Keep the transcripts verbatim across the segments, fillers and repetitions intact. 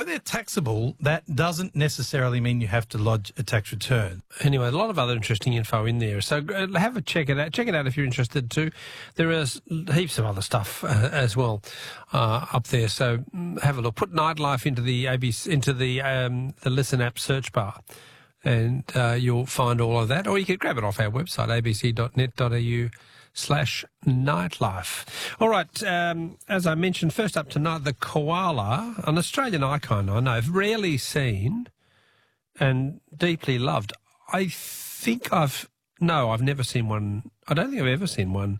when they're taxable, that doesn't necessarily mean you have to lodge a tax return. Anyway, a lot of other interesting info in there. So uh, have a check it out. Check it out if you're interested too. There is heaps of other stuff uh, as well uh, up there. So mm, have a look. Put Nightlife into the A B C, into the um, the Listen app search bar, and uh, you'll find all of that. Or you can grab it off our website, a b c dot net dot a u slash nightlife. All right, um, as I mentioned, first up tonight, the koala, an Australian icon I know, rarely seen and deeply loved. I think I've, no, I've never seen one, I don't think I've ever seen one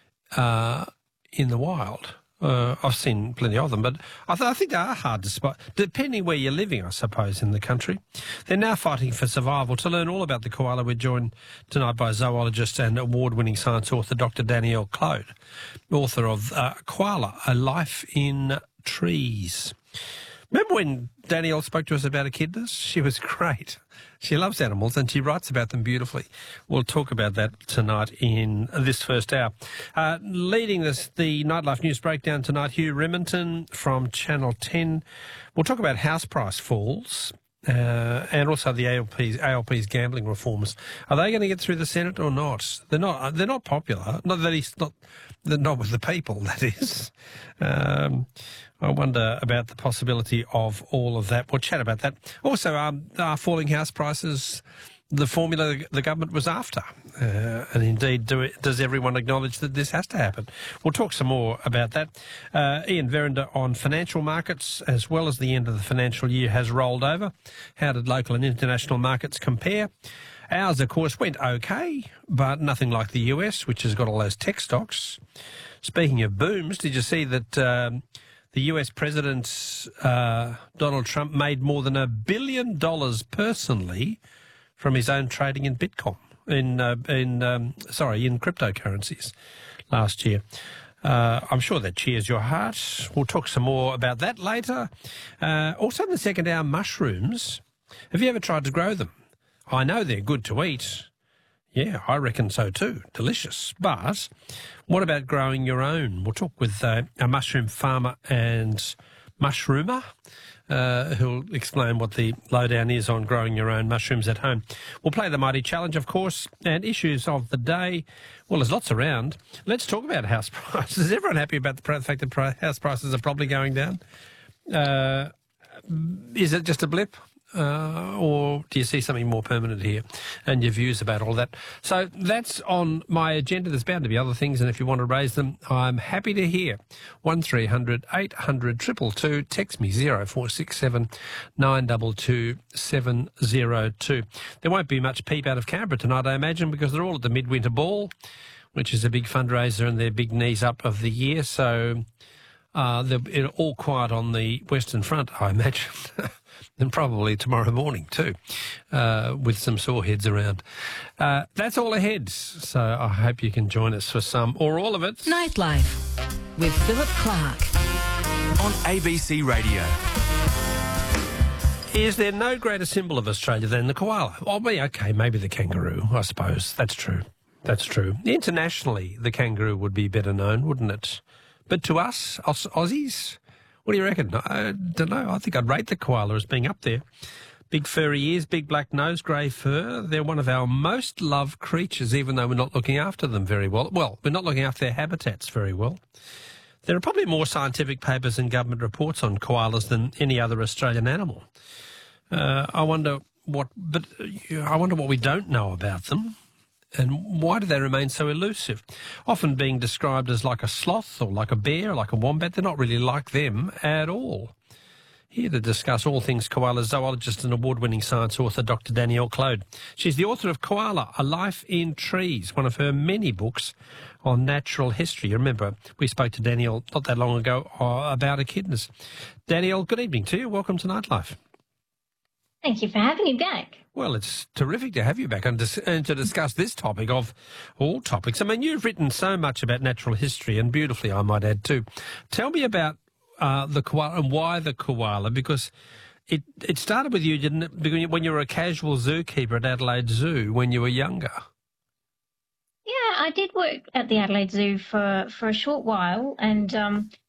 uh, in the wild. Uh, I've seen plenty of them, but I, th- I think they are hard to spot, depending where you're living, I suppose, in the country. They're now fighting for survival. To learn all about the koala, we're joined tonight by zoologist and award-winning science author Doctor Danielle Clode, author of uh, Koala, A Life in Trees. Remember when Danielle spoke to us about echidnas? She was great. She loves animals and she writes about them beautifully. We'll talk about that tonight in this first hour. Uh, leading this, the Nightlife News Breakdown tonight, Hugh Remington from Channel ten. We'll talk about house price falls uh, and also the A L P's, A L P's gambling reforms. Are they going to get through the Senate or not? They're not. They're not popular. Not that he's not. They're not with the people. That is. Um, I wonder about the possibility of all of that. We'll chat about that. Also, um, are falling house prices the formula the government was after? Uh, and indeed, do it, does everyone acknowledge that this has to happen? We'll talk some more about that. Uh, Ian Verinder on financial markets, as well as the end of the financial year has rolled over. How did local and international markets compare? Ours, of course, went okay, but nothing like the U S, which has got all those tech stocks. Speaking of booms, did you see that um, the U S President, uh, Donald Trump, made more than a billion dollars personally from his own trading in Bitcoin, in, uh, in um, sorry, in cryptocurrencies last year. Uh, I'm sure that cheers your heart. We'll talk some more about that later. Uh, also in the second hour, mushrooms. Have you ever tried to grow them? I know they're good to eat. Yeah, I reckon so too. Delicious. But what about growing your own? We'll talk with uh, a mushroom farmer and mushroomer uh, who'll explain what the lowdown is on growing your own mushrooms at home. We'll play the Mighty Challenge, of course, and issues of the day. Well, there's lots around. Let's talk about house prices. Is everyone happy about the fact that house prices are probably going down? Uh, is it just a blip? Uh, or do you see something more permanent here? And your views about all that. So that's on my agenda. There's bound to be other things, and if you want to raise them, I'm happy to hear. one three hundred eight hundred two two two. Text me zero four six seven nine two two seven zero two. There won't be much peep out of Canberra tonight, I imagine, because they're all at the Midwinter Ball, which is a big fundraiser and their big knees up of the year. So uh, they're all quiet on the Western Front, I imagine. And probably tomorrow morning too, uh, with some sore heads around. Uh, that's all ahead, so I hope you can join us for some or all of it. Nightlife with Philip Clark on A B C Radio. Is there no greater symbol of Australia than the koala? Well, okay, maybe the kangaroo, I suppose. That's true. That's true. Internationally, the kangaroo would be better known, wouldn't it? But to us, Aus- Aussies... What do you reckon? I don't know. I think I'd rate the koala as being up there. Big furry ears, big black nose, grey fur. They're one of our most loved creatures, even though we're not looking after them very well. Well, we're not looking after their habitats very well. There are probably more scientific papers and government reports on koalas than any other Australian animal. Uh, I wonder what, but uh, I wonder what we don't know about them. And why do they remain so elusive? Often being described as like a sloth or like a bear, like a wombat. They're not really like them at all. Here to discuss all things koala, zoologist and award-winning science author Doctor Danielle Clode. She's the author of Koala, A Life in Trees, one of her many books on natural history. You remember, we spoke to Danielle not that long ago uh, about echidnas. Danielle, good evening to you. Welcome to Nightlife. Thank you for having me back. Well, it's terrific to have you back and, dis- and to discuss this topic of all topics. I mean, you've written so much about natural history, and beautifully, I might add, too. Tell me about uh, the koala and why the koala, because it, it started with you, didn't it, when you were a casual zookeeper at Adelaide Zoo when you were younger? Yeah, I did work at the Adelaide Zoo for, for a short while, and um,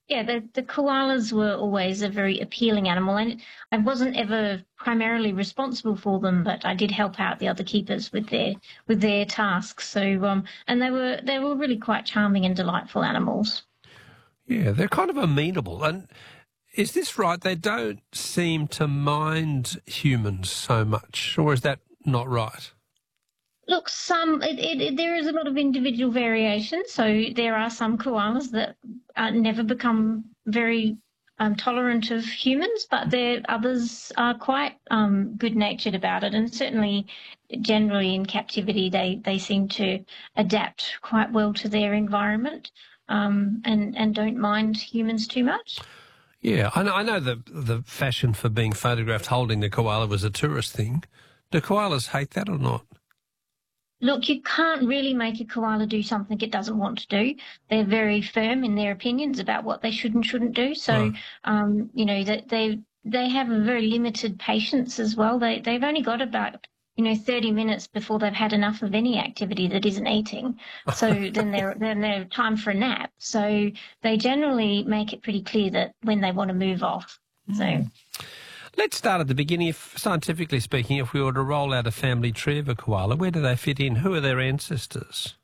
yeah, the, the koalas were always a very appealing animal, and I wasn't ever primarily responsible for them, but I did help out the other keepers with their with their tasks. So, um, and they were they were really quite charming and delightful animals. Yeah, they're kind of amenable. And is this right? They don't seem to mind humans so much, or is that not right? Look, some it, it, it, there is a lot of individual variation. So there are some koalas that uh, never become very um, tolerant of humans, but there others are quite um, good-natured about it. And certainly, generally in captivity, they, they seem to adapt quite well to their environment um, and and don't mind humans too much. Yeah, I know, I know the the fashion for being photographed holding the koala was a tourist thing. Do koalas hate that or not? Look, you can't really make a koala do something it doesn't want to do. They're very firm in their opinions about what they should and shouldn't do. So, Right. um, you know, that they they have a very limited patience as well. They they've only got about you know thirty minutes before they've had enough of any activity that isn't eating. So then they're then they're time for a nap. So they generally make it pretty clear that when they want to move off. So. Let's start at the beginning. If, scientifically speaking, if we were to roll out a family tree of a koala, where do they fit in? Who are their ancestors?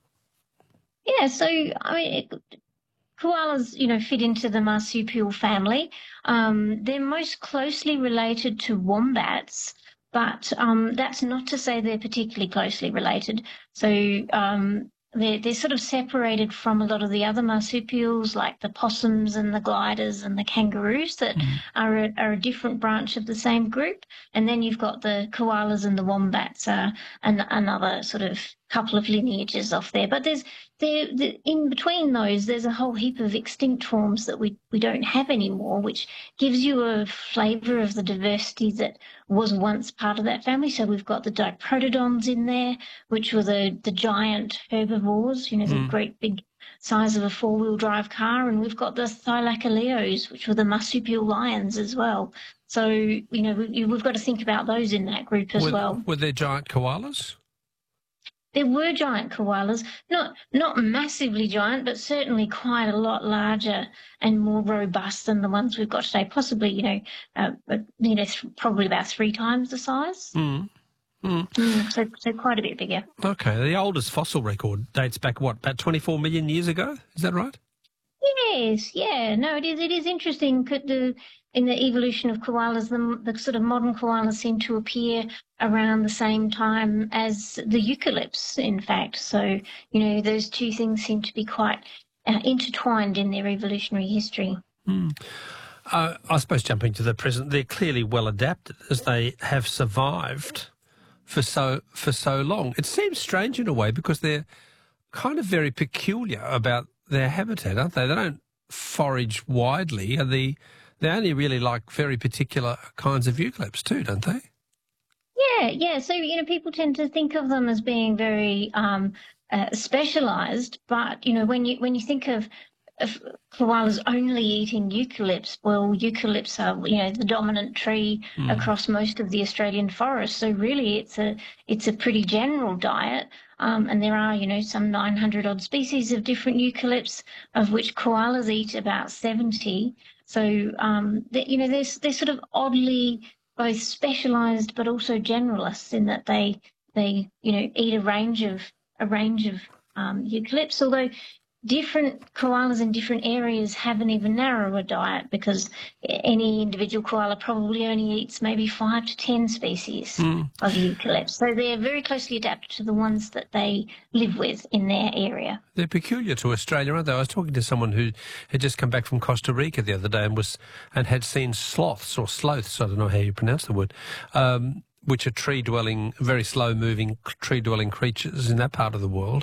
Yeah, so I mean, it, koalas, you know, fit into the marsupial family. Um, they're most closely related to wombats, but um, that's not to say they're particularly closely related. So um, they're, they're sort of separated from a lot of the other marsupials, like the possums and the gliders and the kangaroos that mm. are, a, are a different branch of the same group. And then you've got the koalas and the wombats, uh, and another sort of couple of lineages off there. But there's there, the, in between those, there's a whole heap of extinct forms that we, we don't have anymore, which gives you a flavour of the diversity that was once part of that family. So we've got the diprotodons in there, which were the, the giant herbivores, you know, mm. the great big size of a four-wheel drive car. And we've got the thylacoleos, which were the marsupial lions as well. So, you know, we, we've got to think about those in that group as were, well. Were there giant koalas? There were giant koalas, not not massively giant, but certainly quite a lot larger and more robust than the ones we've got today. Possibly, you know, uh, you know, th- probably about three times the size. Mm. Mm. Mm, so, so quite a bit bigger. Okay, the oldest fossil record dates back what, about twenty-four million years ago? Is that right? Yes, yeah, no, it is. It is interesting. Could the in the evolution of koalas, the, the sort of modern koalas seem to appear around the same time as the eucalypts, in fact. So, you know, those two things seem to be quite uh, intertwined in their evolutionary history. Mm. Uh, I suppose jumping to the present, they're clearly well adapted as they have survived for so for so long. It seems strange in a way because they're kind of very peculiar about their habitat, aren't they? They don't forage widely. Are the They only really like very particular kinds of eucalypts too, don't they? Yeah, yeah. So, you know, people tend to think of them as being very um, uh, specialised, but, you know, when you when you think of, of koalas only eating eucalypts, well, eucalypts are, you know, the dominant tree mm. across most of the Australian forest. So really it's a it's a pretty general diet. Um, and there are, you know, some nine hundred odd species of different eucalypts, of which koalas eat about seventy. So, um, they, you know, they're, they're sort of oddly both specialised but also generalists in that they, they you know, eat a range of a range of um, eucalypts, although different koalas in different areas have an even narrower diet because any individual koala probably only eats maybe five to ten species mm. of eucalypts. So they're very closely adapted to the ones that they live with in their area. They're peculiar to Australia, aren't they? I was talking to someone who had just come back from Costa Rica the other day and was and had seen sloths or sloths, I don't know how you pronounce the word, um, which are tree-dwelling, very slow-moving tree-dwelling creatures in that part of the world.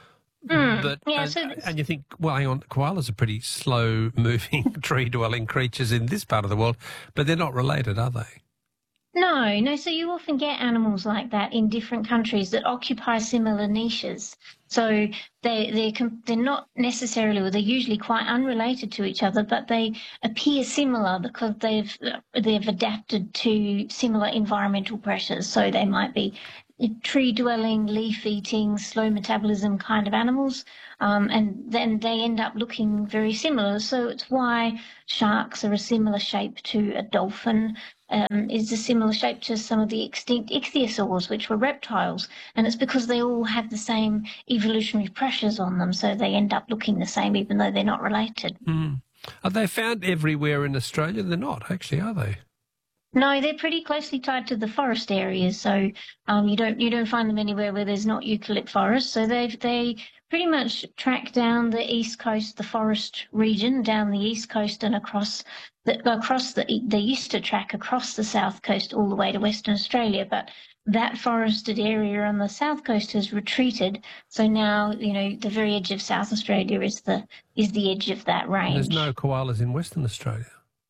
Mm, but yeah, and, so and you think, well, hang on, koalas are pretty slow-moving, tree-dwelling creatures in this part of the world, but they're not related, are they? No, no. So you often get animals like that in different countries that occupy similar niches. So they they they're not necessarily, or they're usually quite unrelated to each other, but they appear similar because they've they've adapted to similar environmental pressures. So they might be tree-dwelling, leaf-eating, slow metabolism kind of animals, um, and then they end up looking very similar. So it's why sharks are a similar shape to a dolphin. Um, is a similar shape to some of the extinct ichthyosaurs, which were reptiles. And it's because they all have the same evolutionary pressures on them, so they end up looking the same even though they're not related. Mm. Are they found everywhere in Australia? They're not, actually, are they? No, they're pretty closely tied to the forest areas, so um, you don't you don't find them anywhere where there's not eucalypt forest. So they they pretty much track down the east coast, the forest region, down the east coast and across the across the they used to track across the south coast all the way to Western Australia, but that forested area on the south coast has retreated. So now, you know, the very edge of South Australia is the is the edge of that range. There's no koalas in Western Australia.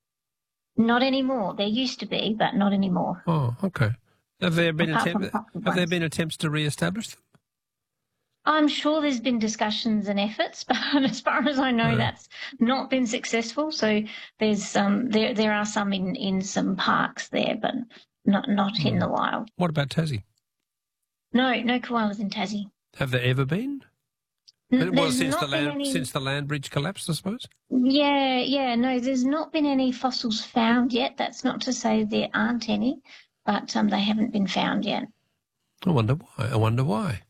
Not anymore. There used to be, but not anymore. Oh, okay. Have there been Apart attempt, from popular have there ones. been attempts to re-establish them? I'm sure there's been discussions and efforts, but as far as I know, Yeah. that's not been successful. So there's um there there are some in, in some parks there, but not not in the wild. What about Tassie? No, no koalas in Tassie. Have there ever been? N- Well, there's since not the been land any- since the land bridge collapsed, I suppose. Yeah, yeah, no, there's not been any fossils found yet. That's not to say there aren't any, but um they haven't been found yet. I wonder why. I wonder why.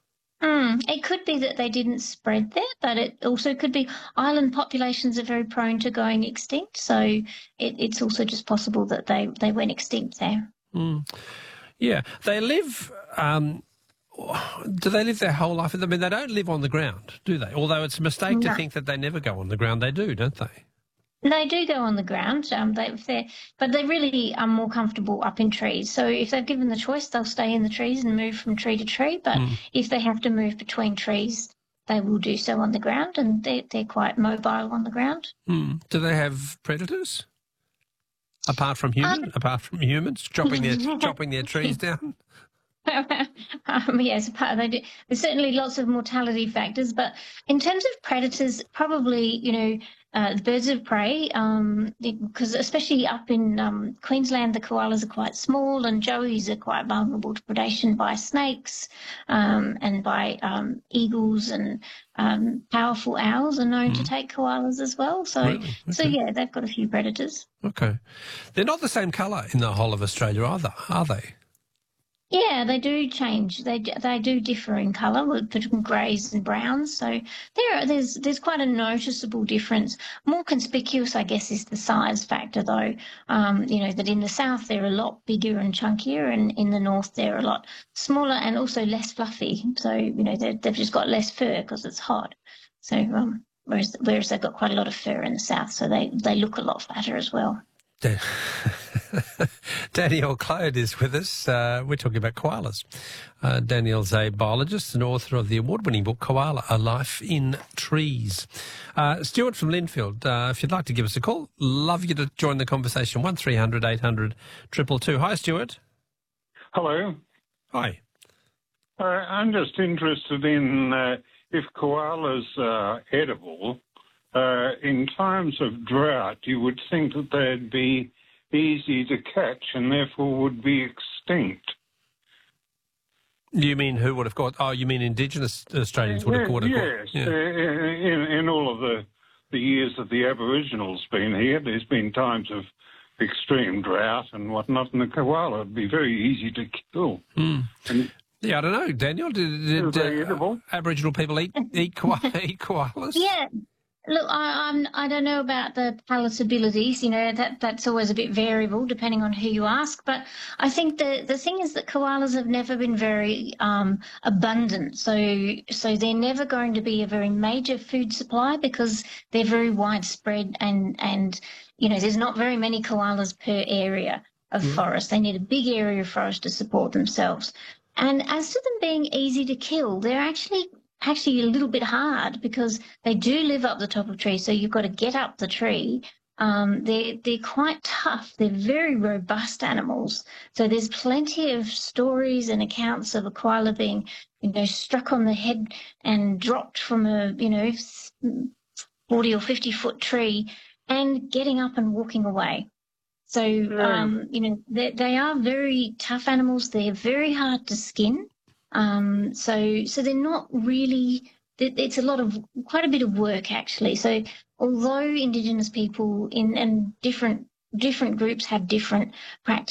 Mm, it could be that they didn't spread there, but it also could be island populations are very prone to going extinct. So it, it's also just possible that they, they went extinct there. Mm. Yeah, they live. Um, do they live their whole life? I mean, they don't live on the ground, do they? Although it's a mistake to No. think that they never go on the ground. They do, don't they? They do go on the ground, um, they, if they're, but they really are more comfortable up in trees. So if they're given the choice, they'll stay in the trees and move from tree to tree. But Mm. if they have to move between trees, they will do so on the ground, and they're, they're quite mobile on the ground. Mm. Do they have predators? Apart from human, Um, apart from humans chopping their chopping their trees down. um, yes, part- they do. There's certainly lots of mortality factors, but in terms of predators, probably, you know, uh, the birds of prey, um, because especially up in um, Queensland, the koalas are quite small and joeys are quite vulnerable to predation by snakes um, and by um, eagles, and um, powerful owls are known to take koalas as well. So, Really? so Okay. yeah, they've got a few predators. Okay, they're not the same colour in the whole of Australia either, are they? Yeah, they do change. They they do differ in colour between greys and browns. So there there's there's quite a noticeable difference. More conspicuous, I guess, is the size factor, though. Um, you know that in the south they're a lot bigger and chunkier, and in the north they're a lot smaller and also less fluffy. So you know they they've just got less fur because it's hot. So um, whereas whereas they've got quite a lot of fur in the south, so they they look a lot flatter as well. Dan- Danielle Clode is with us. Uh, we're talking about koalas. Uh, Danielle's a biologist and author of the award-winning book Koala, A Life in Trees. Uh, Stuart from Linfield, uh, if you'd like to give us a call, love you to join the conversation. one three hundred eight hundred two two two. Hi, Stuart. Hello. Hi. Uh, I'm just interested in uh, if koalas are edible. Uh, in times of drought, you would think that they'd be easy to catch and therefore would be extinct. You mean who would have caught? Oh, you mean Indigenous Australians would have caught a Yes, Yeah. uh, in, in all of the, the years that the Aboriginals been here, there's been times of extreme drought and whatnot, and the koala would be very easy to kill. Mm. And Yeah, I don't know, Daniel. Did, Are did they uh, edible? Aboriginal people eat eat, koala, eat koalas? Yeah. Look, I, I'm, I don't know about the palatabilities. You know, that that's always a bit variable depending on who you ask. But I think the the thing is that koalas have never been very um, abundant. So so they're never going to be a very major food supply because they're very widespread, and and you know there's not very many koalas per area of forest. They need a big area of forest to support themselves. And as to them being easy to kill, they're actually actually a little bit hard because they do live up the top of trees. So you've got to get up the tree. Um, they're, they're quite tough. They're very robust animals. So there's plenty of stories and accounts of a koala being, you know, struck on the head and dropped from a, you know, forty or fifty foot tree and getting up and walking away. So, um, you know, they, they are very tough animals. They're very hard to skin. Um, so, so they're not really, it's a lot of, quite a bit of work actually. So although Indigenous people in, and different, different groups have different practices,